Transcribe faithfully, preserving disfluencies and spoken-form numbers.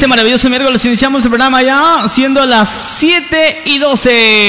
maravilloso miércoles iniciamos el programa ya siendo las siete y doce.